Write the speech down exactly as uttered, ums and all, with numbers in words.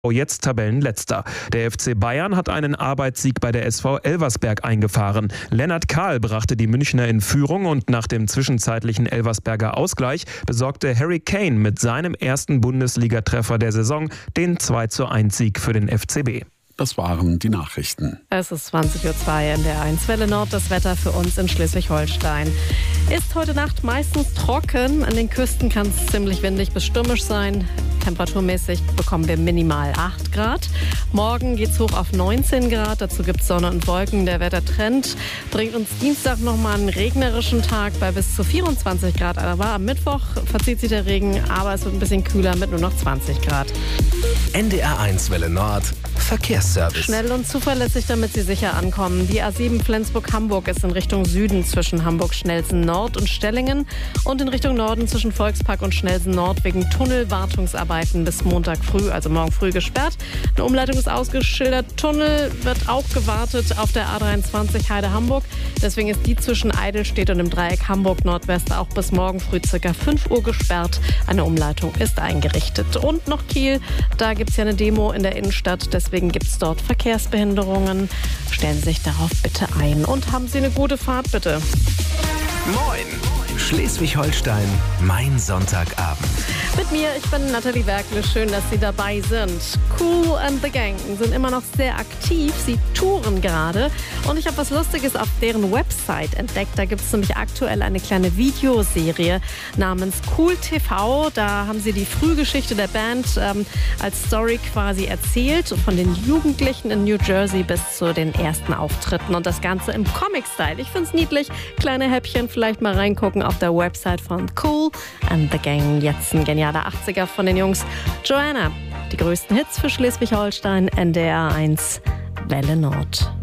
Jetzt Tabellenletzter. Der F C Bayern hat einen Arbeitssieg bei der S V Elversberg eingefahren. Lennart Kahl brachte die Münchner in Führung und nach dem zwischenzeitlichen Elversberger Ausgleich besorgte Harry Kane mit seinem ersten Bundesligatreffer der Saison den zwei zu eins Sieg für den F C B. Das waren die Nachrichten. Es ist zwanzig Uhr zwei in der eins Welle Nord. Das Wetter für uns in Schleswig-Holstein ist heute Nacht meistens trocken. An den Küsten kann es ziemlich windig bis stürmisch sein. Temperaturmäßig bekommen wir minimal acht Grad. Morgen geht es hoch auf neunzehn Grad. Dazu gibt es Sonne und Wolken. Der Wettertrend bringt uns Dienstag nochmal einen regnerischen Tag bei bis zu vierundzwanzig Grad. Aber am Mittwoch verzieht sich der Regen, aber es wird ein bisschen kühler mit nur noch zwanzig Grad. N D R eins Welle Nord. Verkehrsservice. Schnell und zuverlässig, damit Sie sicher ankommen. Die A sieben Flensburg-Hamburg ist in Richtung Süden zwischen Hamburg-Schnelsen Nord und Stellingen und in Richtung Norden zwischen Volkspark und Schnelsen Nord wegen Tunnelwartungsarbeiten bis Montag früh, also morgen früh gesperrt. Eine Umleitung ist ausgeschildert. Tunnel wird auch gewartet auf der A dreiundzwanzig Heide-Hamburg. Deswegen ist die zwischen Eidelstedt und dem Dreieck Hamburg-Nordwest auch bis morgen früh ca. fünf Uhr gesperrt. Eine Umleitung ist eingerichtet. Und noch Kiel, da gibt es ja eine Demo in der Innenstadt. Deswegen gibt es dort Verkehrsbehinderungen. Stellen Sie sich darauf bitte ein und haben Sie eine gute Fahrt, bitte. Moin! Schleswig-Holstein, mein Sonntagabend. Mit mir, ich bin Nathalie Werkle. Schön, dass Sie dabei sind. Kool and the Gang sind immer noch sehr aktiv. Sie touren gerade. Und ich habe was Lustiges auf deren Website entdeckt. Da gibt es nämlich aktuell eine kleine Videoserie namens Kool T V. Da haben sie die Frühgeschichte der Band ähm, als Story quasi erzählt. Von den Jugendlichen in New Jersey bis zu den ersten Auftritten. Und das Ganze im Comic-Style. Ich finde es niedlich. Kleine Häppchen, vielleicht mal reingucken auf der Website von Kool and the Gang. Jetzt ein genialer achtziger von den Jungs. Joanna, die größten Hits für Schleswig-Holstein, N D R eins Welle Nord.